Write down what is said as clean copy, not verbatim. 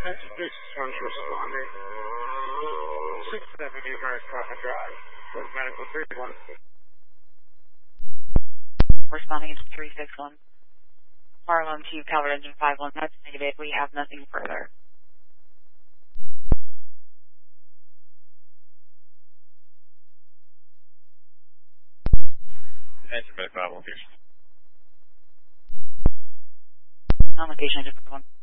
That's Boost One's responding. 670 North Coffin Drive. With medical 31. Responding to 361. Harlem to Calvert Engine 51. That's negative. We have nothing further. Engine Med 5 location. On location, engine 51.